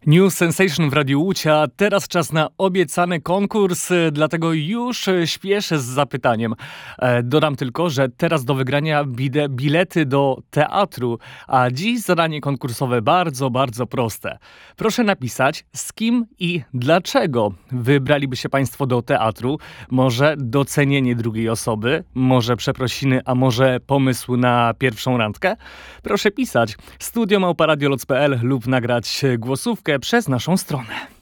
New Sensation w Radiu Łódź, a teraz czas na obiecany konkurs, dlatego już śpieszę z zapytaniem. Dodam tylko, że teraz do wygrania bilety do teatru, a dziś zadanie konkursowe bardzo, bardzo proste. Proszę napisać, z kim i dlaczego wybraliby się Państwo do teatru. Może docenienie drugiej osoby, może przeprosiny, a może pomysł na pierwszą randkę? Proszę pisać studio@radioloc.pl lub nagrać głosówkę przez naszą stronę.